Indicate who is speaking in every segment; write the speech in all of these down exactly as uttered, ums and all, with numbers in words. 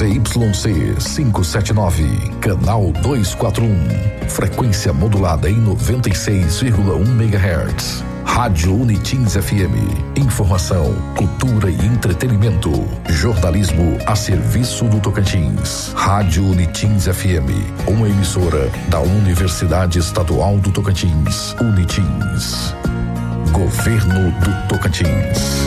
Speaker 1: Z Y C quinhentos e setenta e nove, canal duzentos e quarenta e um, frequência modulada em noventa e seis vírgula um megahertz. Rádio Unitins F M. Informação, cultura e entretenimento. Jornalismo a serviço do Tocantins. Rádio Unitins F M. Uma emissora da Universidade Estadual do Tocantins. Unitins. Governo do Tocantins.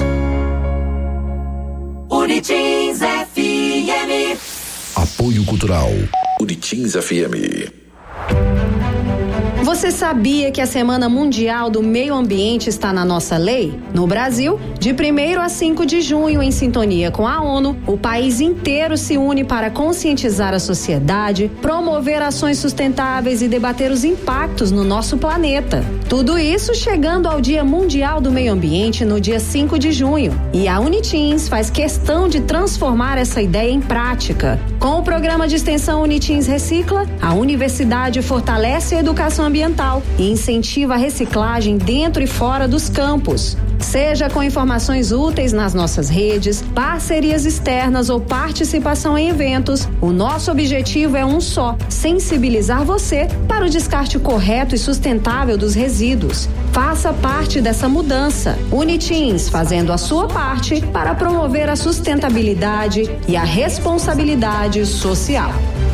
Speaker 2: Unitins F M.
Speaker 1: Apoio Cultural. Unitins F M.
Speaker 3: Você sabia que a Semana Mundial do Meio Ambiente está na nossa lei? No Brasil, de primeiro a cinco de junho, em sintonia com a ONU, o país inteiro se une para conscientizar a sociedade, promover ações sustentáveis e debater os impactos no nosso planeta. Tudo isso chegando ao Dia Mundial do Meio Ambiente no dia cinco de junho. E a Unitins faz questão de transformar essa ideia em prática. Com o programa de extensão Unitins Recicla, a universidade fortalece a educação ambiental e incentiva a reciclagem dentro e fora dos campos. Seja com informações úteis nas nossas redes, parcerias externas ou participação em eventos, o nosso objetivo é um só: sensibilizar você para o descarte correto e sustentável dos resíduos. Faça parte dessa mudança. Unitins, fazendo a sua parte para promover a sustentabilidade e a responsabilidade social.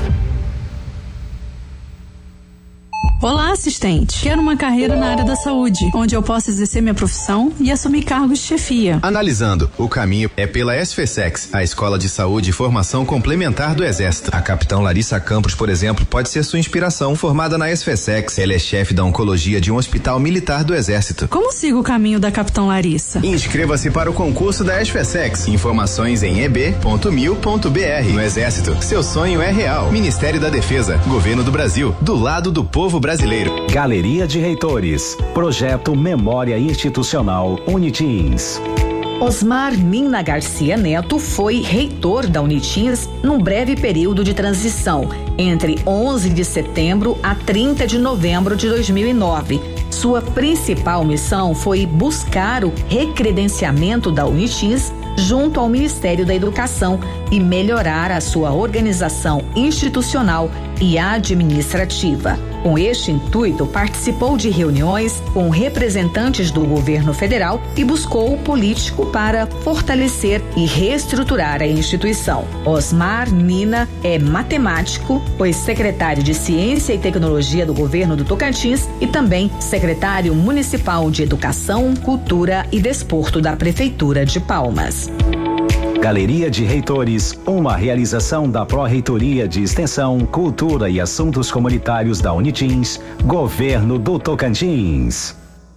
Speaker 4: Olá, assistente. Quero uma carreira na área da saúde, onde eu possa exercer minha profissão e assumir cargos de chefia.
Speaker 5: Analisando, o caminho é pela SFSEX, a Escola de Saúde e Formação Complementar do Exército. A capitão Larissa Campos, por exemplo, pode ser sua inspiração. Formada na SFSEX, ela é chefe da oncologia de um hospital militar do Exército.
Speaker 4: Como sigo o caminho da capitão Larissa?
Speaker 5: Inscreva-se para o concurso da SFSEX. Informações em e b ponto mil ponto b r. No Exército, seu sonho é real. Ministério da Defesa, Governo do Brasil, do lado do povo brasileiro. Brasileiro.
Speaker 6: Galeria de Reitores. Projeto Memória Institucional Unitins.
Speaker 7: Osmar Nina Garcia Neto foi reitor da Unitins num breve período de transição, entre onze de setembro a trinta de novembro de dois mil e nove. Sua principal missão foi buscar o recredenciamento da Unitins junto ao Ministério da Educação e melhorar a sua organização institucional e administrativa. Com este intuito, participou de reuniões com representantes do governo federal e buscou o político para fortalecer e reestruturar a instituição. Osmar Nina é matemático, foi secretário de Ciência e Tecnologia do governo do Tocantins e também secretário municipal de Educação, Cultura e Desporto da Prefeitura de Palmas.
Speaker 6: Galeria de Reitores, uma realização da Pró-Reitoria de Extensão, Cultura e Assuntos Comunitários da Unitins, Governo do Tocantins.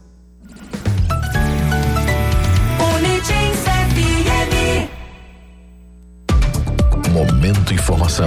Speaker 2: Unitins F M.
Speaker 1: Momento Informação.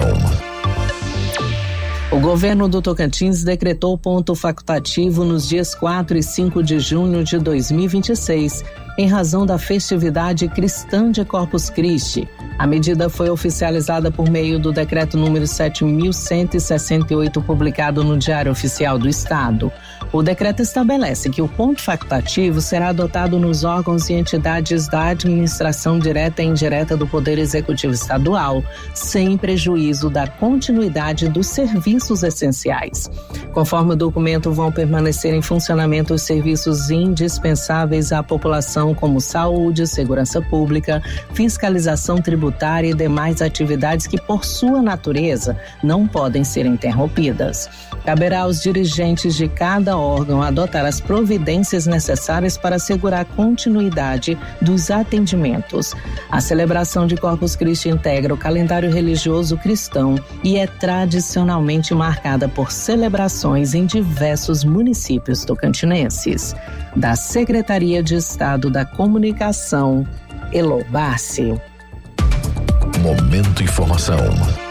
Speaker 8: O governo do Tocantins decretou ponto facultativo nos dias quatro e cinco de junho de dois mil e vinte e seis, em razão da festividade cristã de Corpus Christi. A medida foi oficializada por meio do decreto número sete mil cento e sessenta e oito, publicado no Diário Oficial do Estado. O decreto estabelece que o ponto facultativo será adotado nos órgãos e entidades da administração direta e indireta do Poder Executivo Estadual, sem prejuízo da continuidade dos serviços essenciais. Conforme o documento, vão permanecer em funcionamento os serviços indispensáveis à população, como saúde, segurança pública, fiscalização tributária e demais atividades que, por sua natureza, não podem ser interrompidas. Caberá aos dirigentes de cada órgão adotar as providências necessárias para assegurar a continuidade dos atendimentos. A celebração de Corpus Christi integra o calendário religioso cristão e é tradicionalmente marcada por celebrações em diversos municípios tocantinenses. Da Secretaria de Estado da Comunicação, Elô Bárcio.
Speaker 1: Momento Informação.